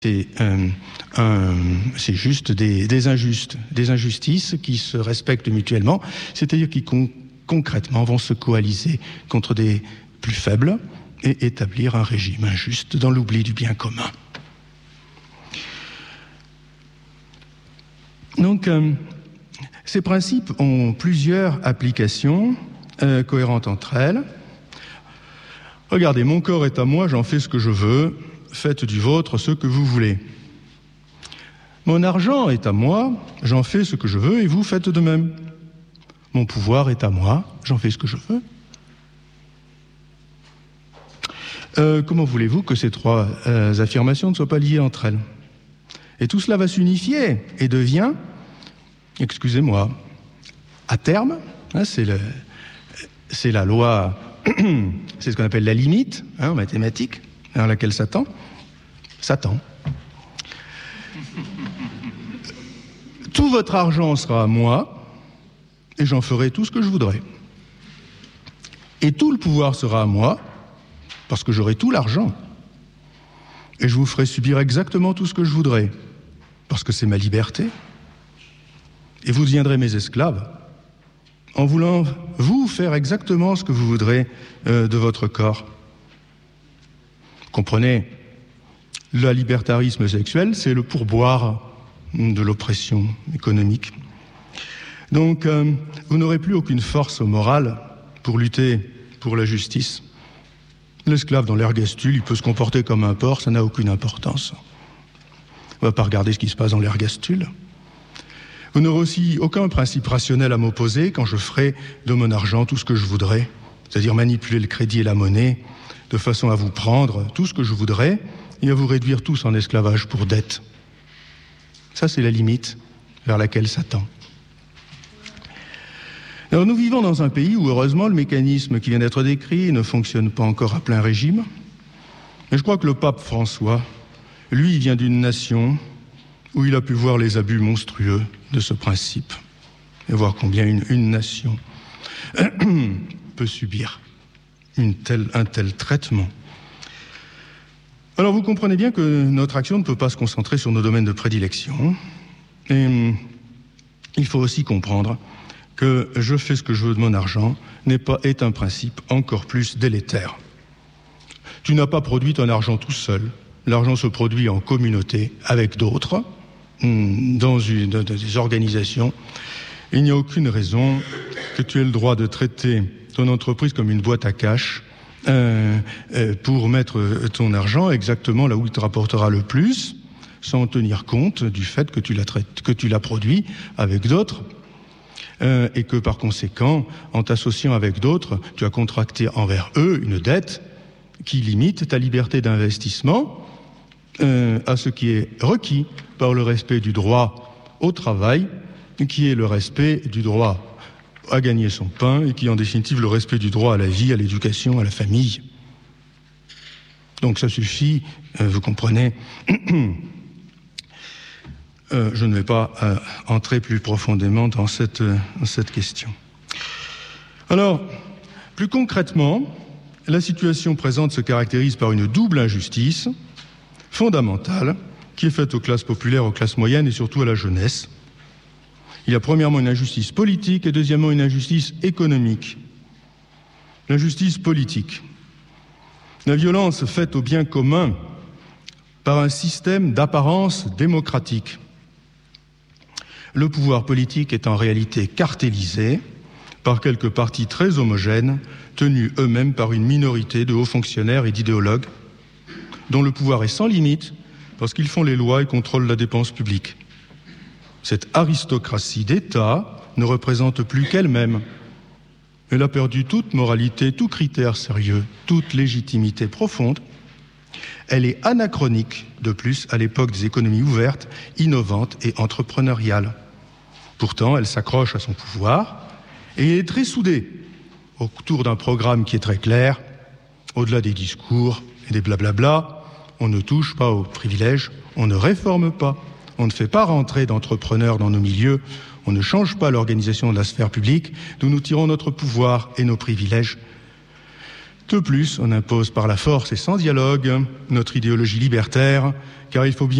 c'est juste des injustices qui se respectent mutuellement, c'est-à-dire qui concrètement vont se coaliser contre des plus faibles et établir un régime injuste dans l'oubli du bien commun. Donc, ces principes ont plusieurs applications cohérentes entre elles. Regardez, mon corps est à moi, j'en fais ce que je veux, faites du vôtre ce que vous voulez. Mon argent est à moi, j'en fais ce que je veux et vous faites de même. Mon pouvoir est à moi, j'en fais ce que je veux. Comment voulez-vous que ces trois affirmations ne soient pas liées entre elles? Et tout cela va s'unifier et devient, excusez-moi, à terme, hein, c'est la loi, c'est ce qu'on appelle la limite en mathématiques, vers laquelle Satan. Tout votre argent sera à moi et j'en ferai tout ce que je voudrais. Et tout le pouvoir sera à moi parce que j'aurai tout l'argent. Et je vous ferai subir exactement tout ce que je voudrais parce que c'est ma liberté. Et vous deviendrez mes esclaves en voulant vous faire exactement ce que vous voudrez de votre corps. Comprenez, le libertarisme sexuel, c'est le pourboire de l'oppression économique. Donc, vous n'aurez plus aucune force morale pour lutter pour la justice. L'esclave dans l'ergastule, il peut se comporter comme un porc, ça n'a aucune importance. On ne va pas regarder ce qui se passe dans l'ergastule. Vous n'aurez aussi aucun principe rationnel à m'opposer quand je ferai de mon argent tout ce que je voudrais, c'est-à-dire manipuler le crédit et la monnaie, de façon à vous prendre tout ce que je voudrais et à vous réduire tous en esclavage pour dette. Ça, c'est la limite vers laquelle Satan. Alors, nous vivons dans un pays où, heureusement, le mécanisme qui vient d'être décrit ne fonctionne pas encore à plein régime. Mais je crois que le pape François, lui, il vient d'une nation où il a pu voir les abus monstrueux de ce principe et voir combien une nation peut subir un tel traitement. Alors vous comprenez bien que notre action ne peut pas se concentrer sur nos domaines de prédilection. Et il faut aussi comprendre que je fais ce que je veux de mon argent est un principe encore plus délétère. Tu n'as pas produit ton argent tout seul. L'argent se produit en communauté avec d'autres, dans des organisations. Il n'y a aucune raison que tu aies le droit de traiter ton entreprise comme une boîte à cash pour mettre ton argent exactement là où il te rapportera le plus, sans tenir compte du fait que tu l'as produit avec d'autres et que par conséquent, en t'associant avec d'autres, tu as contracté envers eux une dette qui limite ta liberté d'investissement à ce qui est requis par le respect du droit au travail, qui est le respect du droit à gagner son pain et qui est en définitive le respect du droit à la vie, à l'éducation, à la famille. Donc ça suffit, vous comprenez. Je ne vais pas entrer plus profondément dans cette question. Alors, plus concrètement, la situation présente se caractérise par une double injustice fondamentale qui est faite aux classes populaires, aux classes moyennes et surtout à la jeunesse. Il y a premièrement une injustice politique et deuxièmement une injustice économique. L'injustice politique. La violence faite au bien commun par un système d'apparence démocratique. Le pouvoir politique est en réalité cartélisé par quelques partis très homogènes, tenus eux-mêmes par une minorité de hauts fonctionnaires et d'idéologues, dont le pouvoir est sans limite parce qu'ils font les lois et contrôlent la dépense publique. Cette aristocratie d'État ne représente plus qu'elle-même. Elle a perdu toute moralité, tout critère sérieux, toute légitimité profonde. Elle est anachronique, de plus, à l'époque des économies ouvertes, innovantes et entrepreneuriales. Pourtant, elle s'accroche à son pouvoir et elle est très soudée autour d'un programme qui est très clair. Au-delà des discours et des blablabla, on ne touche pas aux privilèges, on ne réforme pas, on ne fait pas rentrer d'entrepreneurs dans nos milieux, on ne change pas l'organisation de la sphère publique, d'où nous tirons notre pouvoir et nos privilèges. De plus, on impose par la force et sans dialogue notre idéologie libertaire, car il faut bien